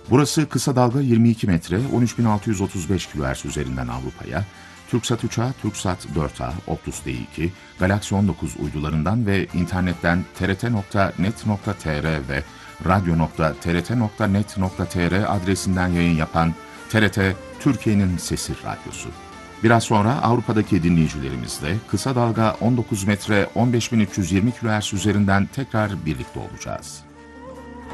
Burası kısa dalga 22 metre 13.635 kHz üzerinden Avrupa'ya, Türksat 3A, Türksat 4A, Optus D2, Galaxy 19 uydularından ve internetten trt.net.tr ve radyo.trt.net.tr adresinden yayın yapan TRT, Türkiye'nin Sesi Radyosu. Biraz sonra Avrupa'daki dinleyicilerimizle kısa dalga 19 metre 15.320 kHz üzerinden tekrar birlikte olacağız.